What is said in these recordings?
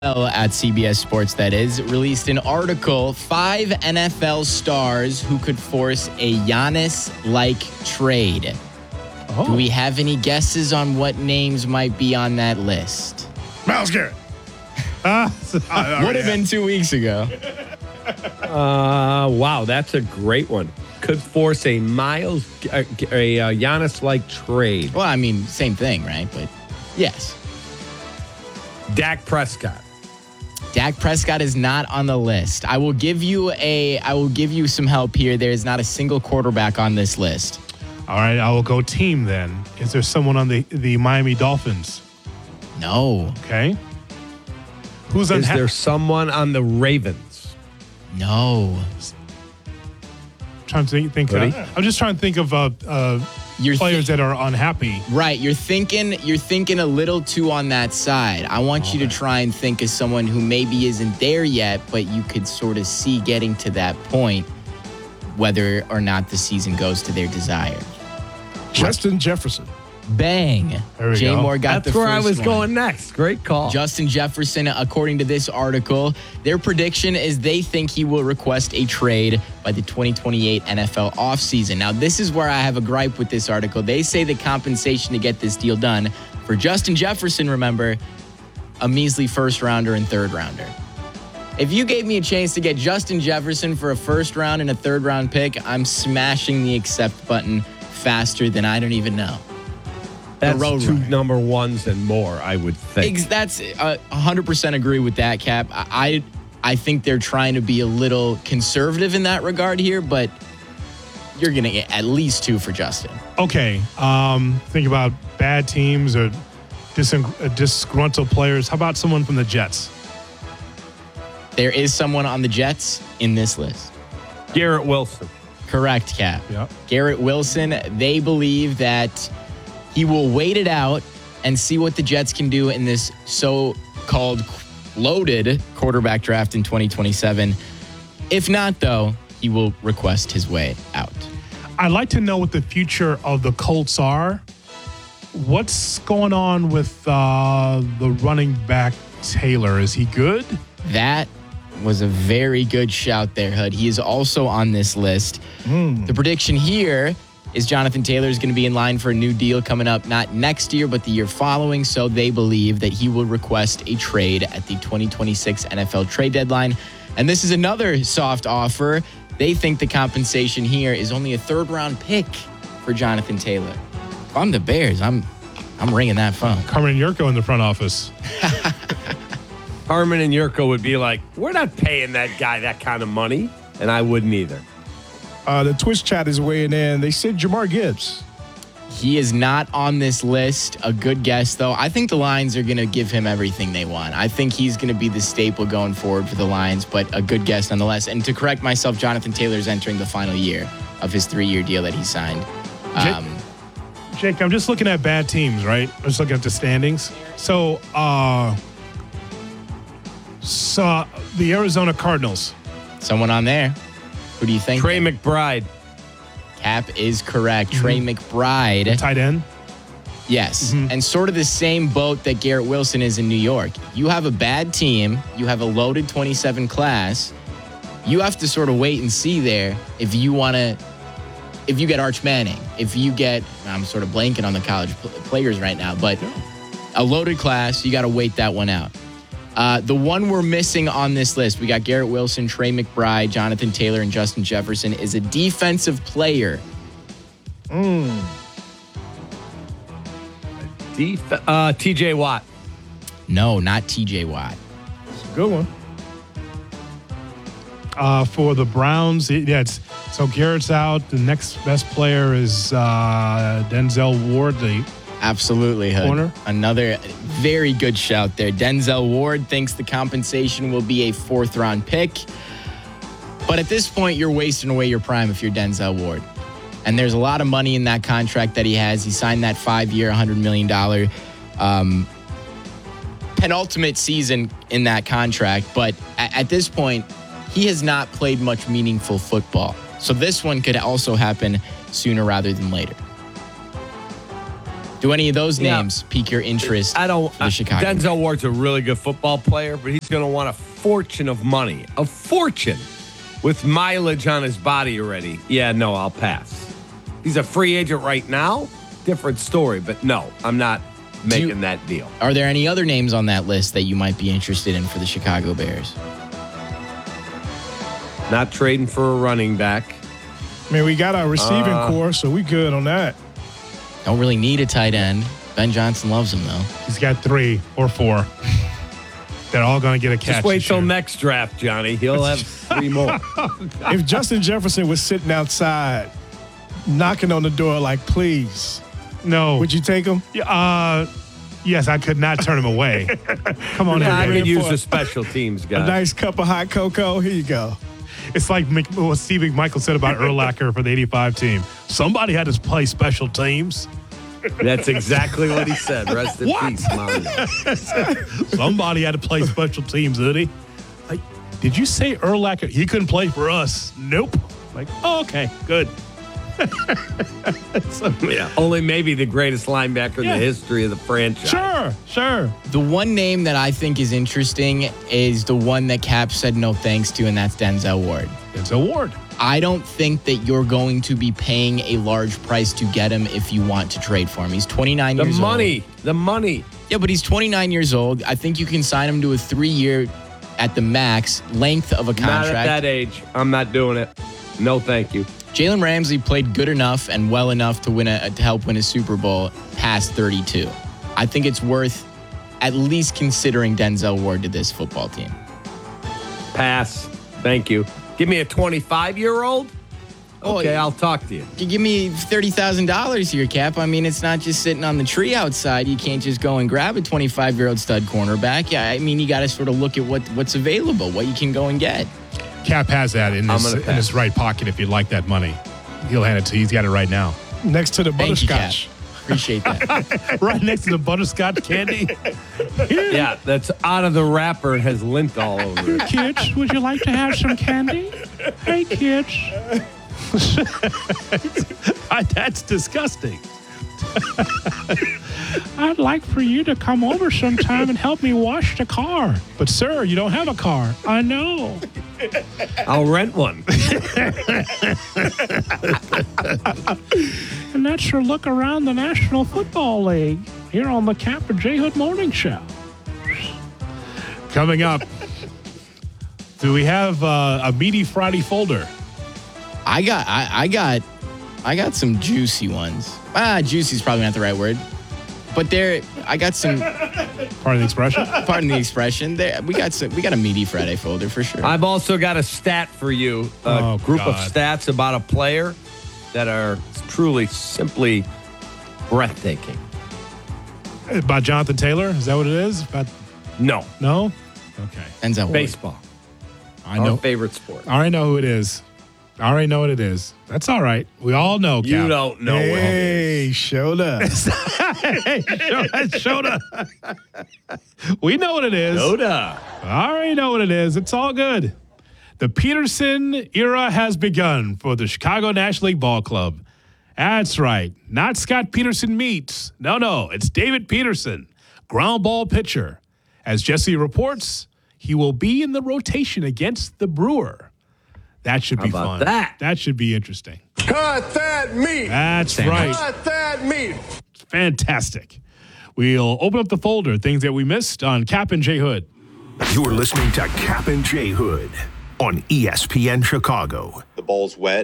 at CBS Sports, that is, released an article, 5 NFL stars who could force a Giannis-like trade. Oh. Do we have any guesses on what names might be on that list? Myles Garrett. Would have been 2 weeks ago. Wow, that's a great one. Could force a Giannis-like trade. Well, I mean, same thing, right? But yes. Dak Prescott. Dak Prescott is not on the list. I will give you some help here. There is not a single quarterback on this list. All right, I will go team then. Is there someone on the Miami Dolphins? No. Okay. Is there someone on the Ravens? No. I'm just trying to think of players that are unhappy. Right. You're thinking a little too on that side. I want you to try and think of someone who maybe isn't there yet, but you could sort of see getting to that point, whether or not the season goes to their desire. Justin Jefferson. Bang. There we Jay go. Moore got That's the where first I was one. going next. Great call. Justin Jefferson, according to this article, their prediction is they think he will request a trade by the 2028 NFL offseason. Now, this is where I have a gripe with this article. They say the compensation to get this deal done for Justin Jefferson, remember, a measly first-rounder and third-rounder. If you gave me a chance to get Justin Jefferson for a first-round and a third-round pick, I'm smashing the accept button faster than I don't even know. That's two number ones and more, I would think. That's 100% agree with that, Cap. I think they're trying to be a little conservative in that regard here, but you're going to get at least 2 for Justin. Okay. Think about bad teams or disgruntled players. How about someone from the Jets? There is someone on the Jets in this list. Garrett Wilson. Correct, Cap. Yep. Garrett Wilson, they believe that he will wait it out and see what the Jets can do in this so-called loaded quarterback draft in 2027. If not, though, he will request his way out. I'd like to know what the future of the Colts are. What's going on with the running back Taylor? Is he good? That was a very good shout there, Hood. He is also on this list. The prediction here is Jonathan Taylor is going to be in line for a new deal coming up not next year, but the year following. So they believe that he will request a trade at the 2026 NFL trade deadline. And this is another soft offer. They think the compensation here is only a third-round pick for Jonathan Taylor. If I'm the Bears, I'm ringing that phone. Carmen Yurko in the front office. Harmon and Yurko would be like, we're not paying that guy that kind of money. And I wouldn't either. The Twitch chat is weighing in. They said Jahmyr Gibbs. He is not on this list. A good guess, though. I think the Lions are going to give him everything they want. I think he's going to be the staple going forward for the Lions, but a good guess nonetheless. And to correct myself, Jonathan Taylor is entering the final year of his 3-year deal that he signed. Jake, I'm just looking at bad teams, right? I'm just looking at the standings. So the Arizona Cardinals. Someone on there. Who do you think? Trey McBride. Cap is correct. Trey McBride. Tight end? Yes. And sort of the same boat that Garrett Wilson is in New York. You have a bad team. You have a loaded 27 class. You have to sort of wait and see there if you get Arch Manning, if you get, I'm sort of blanking on the college players right now, but a loaded class, you got to wait that one out. The one we're missing on this list, we got Garrett Wilson, Trey McBride, Jonathan Taylor, and Justin Jefferson, is a defensive player. TJ Watt. No, not TJ Watt. It's a good one. For the Browns, so Garrett's out. The next best player is Denzel Ward, the Absolutely, Hood. corner. Another very good shout there. Denzel Ward thinks the compensation will be a 4th-round pick. But at this point, you're wasting away your prime if you're Denzel Ward. And there's a lot of money in that contract that he has. He signed that 5-year, $100 million penultimate season in that contract. But at this point, he has not played much meaningful football. So this one could also happen sooner rather than later. Do any of those names pique your interest I don't. for the Chicago? Denzel Ward's a really good football player, but he's going to want a fortune of money. A fortune with mileage on his body already. Yeah, no, I'll pass. He's a free agent right now. Different story, but no, I'm not making that deal. Are there any other names on that list that you might be interested in for the Chicago Bears? Not trading for a running back. I mean, we got our receiving core, so we good on that. Don't really need a tight end. Ben Johnson loves him, though. He's got 3 or 4. They're all going to get a catch. Just wait this till year. next draft, Johnny. He'll have 3 more. If Justin Jefferson was sitting outside, knocking on the door like, please, No. would you take him? Yes, I could not turn him away. Come on, I everybody. could use the special teams A guy. nice cup of hot cocoa. Here you go. It's like what Steve McMichael said about Urlacher for the 85 team. Somebody had to play special teams. That's exactly what he said. Rest in What? peace, Mario. Somebody had to play special teams, Udi. Like, did you say Urlacher? He couldn't play for us. Nope. Like, oh, okay, good. Yeah, only maybe the greatest linebacker in the history of the franchise. Sure. The one name that I think is interesting is the one that Cap said no thanks to, and that's Denzel Ward. Denzel Ward. I don't think that you're going to be paying a large price to get him if you want to trade for him. He's 29 years old. The money. Yeah, but he's 29 years old. I think you can sign him to a 3-year at the max length of a contract. Not at that age. I'm not doing it. No, thank you. Jalen Ramsey played good enough and well enough to help win a Super Bowl past 32. I think it's worth at least considering Denzel Ward to this football team. Pass. Thank you. Give me a 25-year-old? Okay, I'll talk to you. You give me $30,000 here, Cap. I mean, it's not just sitting on the tree outside. You can't just go and grab a 25-year-old stud cornerback. Yeah, I mean, you got to sort of look at what's available, what you can go and get. Cap has that in his right pocket if you'd like that money. He'll hand it to you. He's got it right now. Next to the Thank you, Cap. butterscotch. Appreciate that. Right next to the butterscotch candy. Yeah, that's out of the wrapper and has lint all over it. Kids, would you like to have some candy? Hey, kids. That's disgusting. I'd like for you to come over sometime and help me wash the car. But, sir, you don't have a car. I know. I'll rent one. And that's your look around the National Football League here on the Cap and J Hood Morning Show. Coming up, do we have a meaty Friday folder? I got some juicy ones. Juicy is probably not the right word, but I got some. Pardon the expression. Pardon the expression. We got a meaty Friday folder for sure. I've also got a stat for you, a group of stats about a player that are truly, simply breathtaking. About Jonathan Taylor? Is that what it is? No. No? Okay. Denzel Ward. Baseball. I know. Our favorite sport. I already know who it is. I already know what it is. That's all right. We all know, Cap. You don't know Hey, showed up. Hey, Shoda. We know what it is. Yoda. I already know what it is. It's all good. The Peterson era has begun for the Chicago National League Ball Club. That's right. Not Scott Peterson meets. No. It's David Peterson, ground ball pitcher. As Jesse reports, he will be in the rotation against the Brewer. That should be How about fun. that? That should be interesting. Cut that meat. That's right. Cut that meat. Fantastic. We'll open up the folder, things that we missed on Cap and J Hood. You're listening to Cap and J Hood on ESPN Chicago. The ball's wet.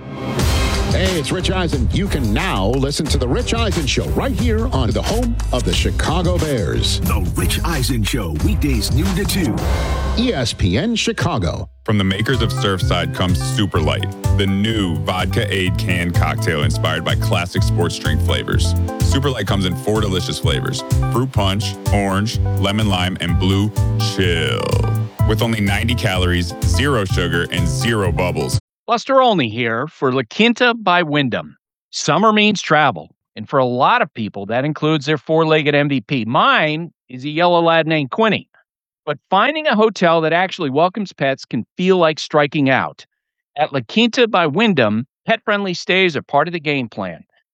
Hey, it's Rich Eisen. You can now listen to The Rich Eisen Show right here on the home of the Chicago Bears. The Rich Eisen Show, weekdays noon to 2. ESPN Chicago. From the makers of Surfside comes Super Light, the new vodka aid canned cocktail inspired by classic sports drink flavors. Super Light comes in 4 delicious flavors: fruit punch, orange, lemon lime, and blue chill. With only 90 calories, 0 sugar, and 0 bubbles. Buster Olney here for La Quinta by Wyndham. Summer means travel, and for a lot of people, that includes their 4-legged MVP. Mine is a yellow lab named Quinny. But finding a hotel that actually welcomes pets can feel like striking out. At La Quinta by Wyndham, pet-friendly stays are part of the game plan.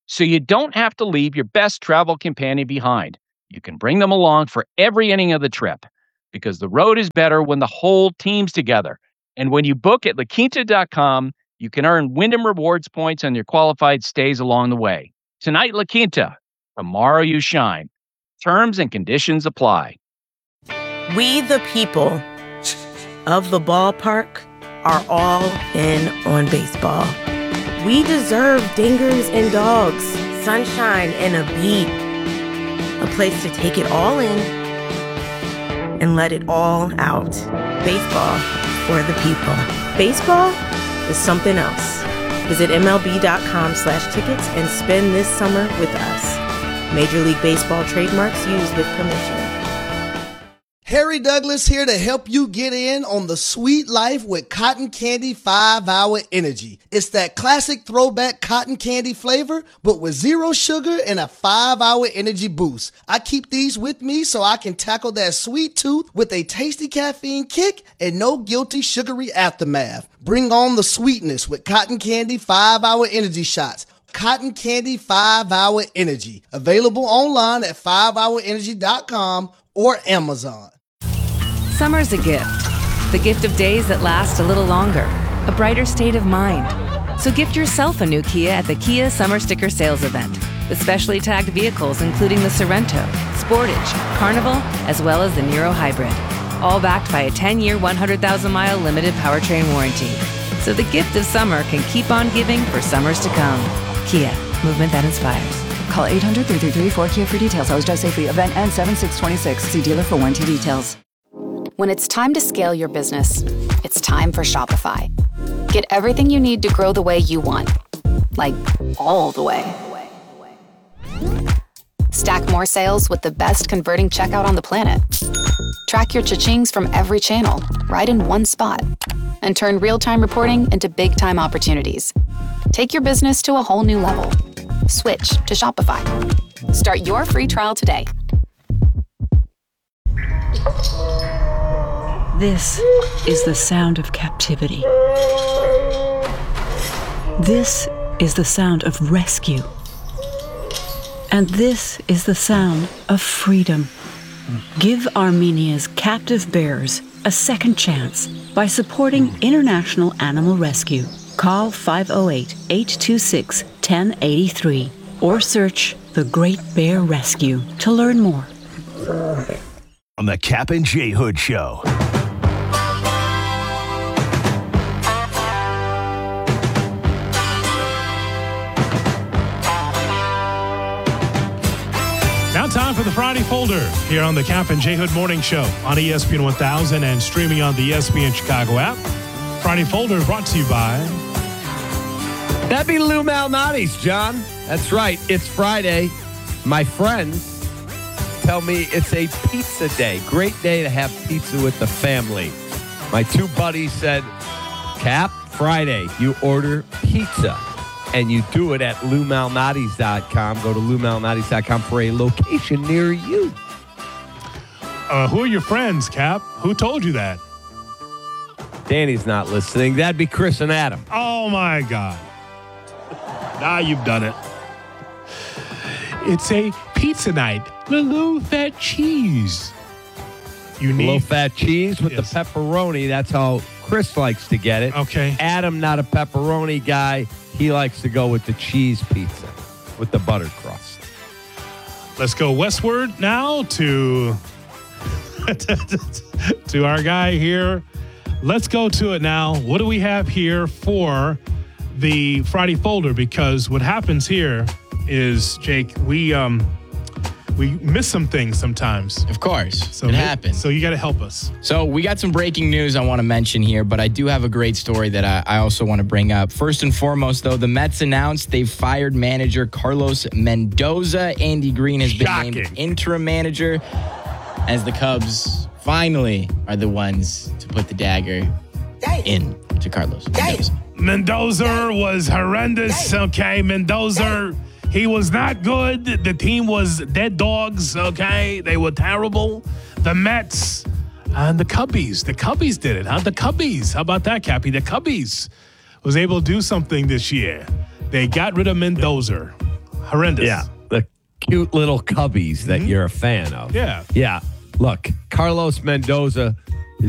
So you don't have to leave your best travel companion behind. You can bring them along for every inning of the trip because the road is better when the whole team's together. And when you book at LaQuinta.com, you can earn Wyndham Rewards points on your qualified stays along the way. Tonight, La Quinta. Tomorrow, you shine. Terms and conditions apply. We, the people of the ballpark, are all in on baseball. We deserve dingers and dogs, sunshine and a beat. A place to take it all in and let it all out. Baseball for the people. Baseball is something else. Visit MLB.com/tickets and spend this summer with us. Major League Baseball trademarks used with permission. Harry Douglas here to help you get in on the sweet life with Cotton Candy 5-Hour Energy. It's that classic throwback cotton candy flavor, but with 0 sugar and a 5-hour energy boost. I keep these with me so I can tackle that sweet tooth with a tasty caffeine kick and no guilty sugary aftermath. Bring on the sweetness with Cotton Candy 5-Hour Energy shots. Cotton Candy 5-Hour Energy. Available online at 5hourenergy.com or Amazon. Summer's a gift. The gift of days that last a little longer. A brighter state of mind. So gift yourself a new Kia at the Kia Summer Sticker Sales Event. With specially tagged vehicles including the Sorrento, Sportage, Carnival, as well as the Niro Hybrid. All backed by a 10-year, 100,000-mile limited powertrain warranty. So the gift of summer can keep on giving for summers to come. Kia, movement that inspires. Call 800-333-4KIA for details. Always drive safely. Event ends 7/6/26. See dealer for warranty details. When it's time to scale your business, it's time for Shopify. Get everything you need to grow the way you want. Like, all the way. Stack more sales with the best converting checkout on the planet. Track your cha-chings from every channel, right in one spot. And turn real-time reporting into big-time opportunities. Take your business to a whole new level. Switch to Shopify. Start your free trial today. This is the sound of captivity. This is the sound of rescue. And this is the sound of freedom. Give Armenia's captive bears a second chance by supporting International Animal Rescue. Call 508-826-1083 or search The Great Bear Rescue to learn more. On the Cap and J Hood Show. Now time for the Friday Folder here on the Cap and J Hood Morning Show on ESPN 1000 and streaming on the ESPN Chicago app. Friday Folder brought to you by... That'd be Lou Malnati's, John. That's right. It's Friday. My friends tell me it's a pizza day. Great day to have pizza with the family. My two buddies said, Cap, Friday, you order pizza. And you do it at LouMalnati's.com. Go to LouMalnati's.com for a location near you. Who are your friends, Cap? Who told you that? Danny's not listening. That'd be Chris and Adam. Oh, my God. Now you've done it. It's a pizza night. Low-fat cheese. You need low-fat cheese with the pepperoni. That's how Chris likes to get it. Okay. Adam, not a pepperoni guy. He likes to go with the cheese pizza with the butter crust. Let's go westward now to our guy here. Let's go to it now. What do we have here for the Friday Folder? Because what happens here is, Jake, we miss some things sometimes. Of course. So it happens. So you got to help us. So we got some breaking news I want to mention here, but I do have a great story that I also want to bring up. First and foremost, though, the Mets announced they've fired manager Carlos Mendoza. Andy Green has been named interim manager as the Cubs finally are the ones to put the dagger in to Carlos Mendoza. Mendoza was horrendous. Okay, Mendoza... He was not good. The team was dead dogs, okay? They were terrible. The Mets and the Cubbies. The Cubbies did it, huh? The Cubbies. How about that, Cappy? The Cubbies was able to do something this year. They got rid of Mendoza. horrendous. Yeah, the cute little cubbies that you're a fan of. Yeah. Yeah. Look, Carlos Mendoza